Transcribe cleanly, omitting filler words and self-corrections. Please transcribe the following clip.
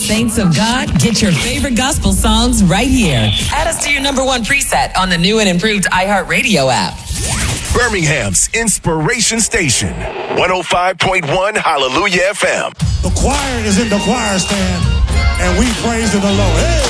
Saints of God, get your favorite gospel songs right here. Add us to your number one preset on the new and improved iHeartRadio app. Birmingham's Inspiration Station, 105.1 Hallelujah FM. The choir is in the choir stand, and we praise the Lord. Hey!